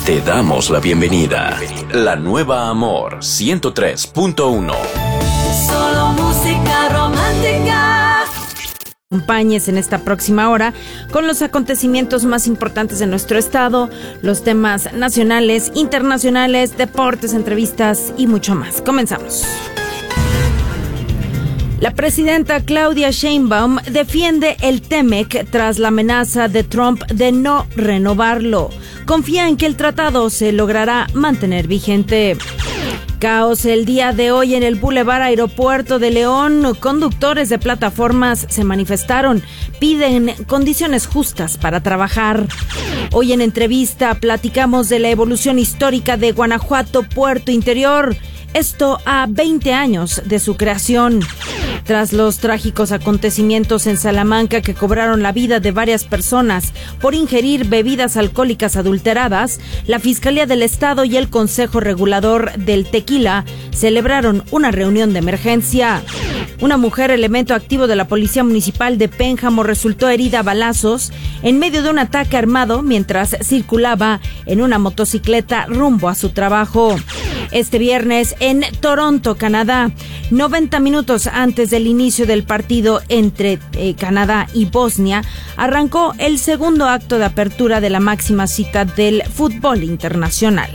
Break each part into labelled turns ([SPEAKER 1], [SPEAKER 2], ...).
[SPEAKER 1] Te damos la bienvenida. La nueva Amor 103.1.
[SPEAKER 2] Solo música romántica.
[SPEAKER 3] Acompáñes en esta próxima hora con los acontecimientos más importantes de nuestro estado, los temas nacionales, internacionales, deportes, entrevistas y mucho más. Comenzamos. La presidenta Claudia Sheinbaum defiende el TEMEC tras la amenaza de Trump de no renovarlo. Confía en que el tratado se logrará mantener vigente. Caos el día de hoy en el Boulevard Aeropuerto de León. Conductores de plataformas se manifestaron, piden condiciones justas para trabajar. Hoy en entrevista platicamos de la evolución histórica de Guanajuato, Puerto Interior. Esto a 20 años de su creación. Tras los trágicos acontecimientos en Salamanca que cobraron la vida de varias personas por ingerir bebidas alcohólicas adulteradas, la Fiscalía del Estado y el Consejo Regulador del Tequila celebraron una reunión de emergencia. Una mujer, elemento activo de la Policía Municipal de Pénjamo, resultó herida a balazos en medio de un ataque armado mientras circulaba en una motocicleta rumbo a su trabajo. Este viernes en Toronto, Canadá, 90 minutos antes del inicio del partido entre Canadá y Bosnia, arrancó el segundo acto de apertura de la máxima cita del fútbol internacional.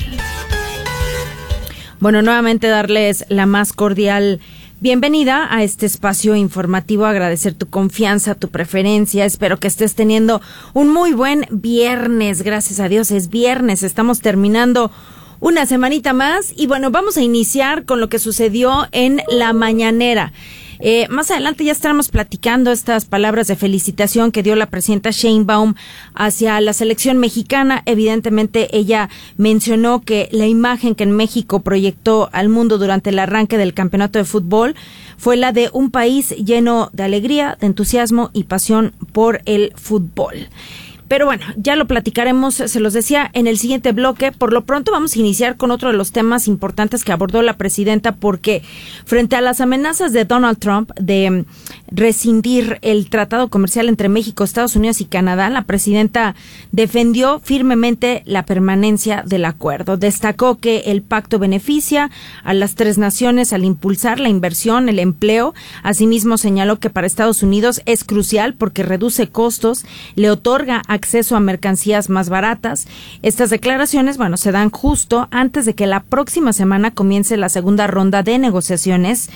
[SPEAKER 3] Bueno, nuevamente darles la más cordial bienvenida a este espacio informativo, agradecer tu confianza, tu preferencia. Espero que estés teniendo un muy buen viernes. Gracias a Dios es viernes, estamos terminando una semanita más y bueno, vamos a iniciar con lo que sucedió en la mañanera. Más adelante ya estaremos platicando estas palabras de felicitación que dio la presidenta Sheinbaum hacia la selección mexicana. Evidentemente ella mencionó que la imagen que en México proyectó al mundo durante el arranque del campeonato de fútbol fue la de un país lleno de alegría, de entusiasmo y pasión por el fútbol. Pero bueno, ya lo platicaremos, se los decía, en el siguiente bloque. Por lo pronto vamos a iniciar con otro de los temas importantes que abordó la presidenta, porque frente a las amenazas de Donald Trump de rescindir el tratado comercial entre México, Estados Unidos y Canadá, la presidenta defendió firmemente la permanencia del acuerdo. Destacó que el pacto beneficia a las tres naciones al impulsar la inversión, el empleo. Asimismo, señaló que para Estados Unidos es crucial porque reduce costos, le otorga acceso a mercancías más baratas. Estas declaraciones, bueno, se dan justo antes de que la próxima semana comience la segunda ronda de negociaciones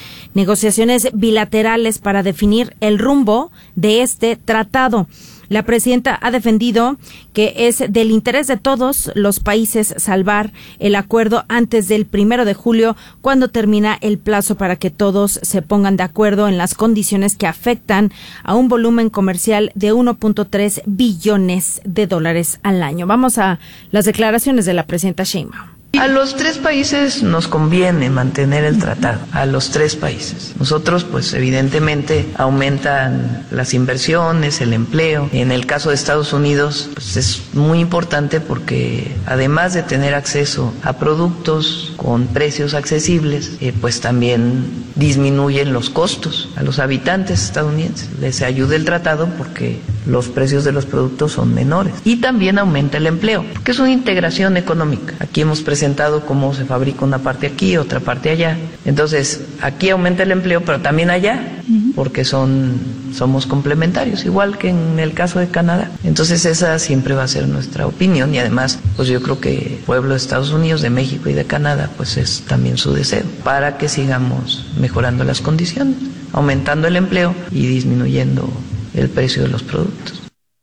[SPEAKER 3] bilaterales para definir el rumbo de este tratado. La presidenta ha defendido que es del interés de todos los países salvar el acuerdo antes del 1 de julio, cuando termina el plazo para que todos se pongan de acuerdo en las condiciones que afectan a un volumen comercial de 1.3 billones de dólares al año. Vamos a las declaraciones de la presidenta Sheinbaum.
[SPEAKER 4] A los tres países nos conviene mantener el tratado, a los tres países. Nosotros, pues evidentemente, aumentan las inversiones, el empleo. En el caso de Estados Unidos, pues es muy importante porque además de tener acceso a productos con precios accesibles, pues también disminuyen los costos a los habitantes estadounidenses. Les ayuda el tratado porque los precios de los productos son menores. Y también aumenta el empleo, porque es una integración económica. Aquí hemos presentado cómo se fabrica una parte aquí, otra parte allá. Entonces, aquí aumenta el empleo, pero también allá, porque somos complementarios, igual que en el caso de Canadá. Entonces, esa siempre va a ser nuestra opinión y además, pues yo creo que el pueblo de Estados Unidos, de México y de Canadá, pues es también su deseo, para que sigamos mejorando las condiciones, aumentando el empleo y disminuyendo el precio de los productos.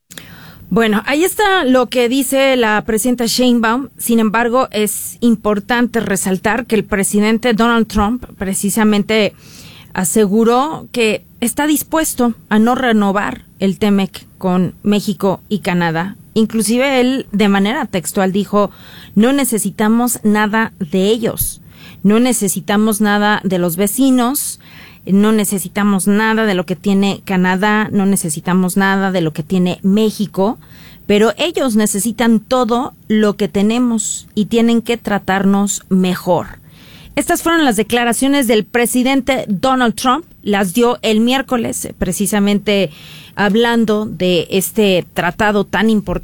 [SPEAKER 3] Bueno, ahí está lo que dice la presidenta Sheinbaum. Sin embargo, es importante resaltar que el presidente Donald Trump precisamente aseguró que está dispuesto a no renovar el TEMEC con México y Canadá. Inclusive él, de manera textual, dijo: no necesitamos nada de ellos, no necesitamos nada de los vecinos, no necesitamos nada de lo que tiene Canadá, no necesitamos nada de lo que tiene México, pero ellos necesitan todo lo que tenemos y tienen que tratarnos mejor. Estas fueron las declaraciones del presidente Donald Trump, las dio el miércoles, precisamente hablando de este tratado tan importante